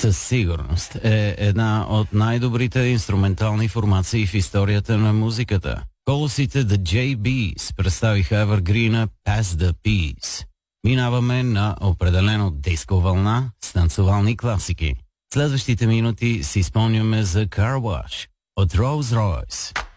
със сигурност е една от най-добрите инструментални формации в историята на музиката. Колосите The JBs представиха Evergreen Pass the Peace. Минаваме на определено диско вълна с танцовални класики. Следващите минути си спомняме за Car Wash от Rolls Royce.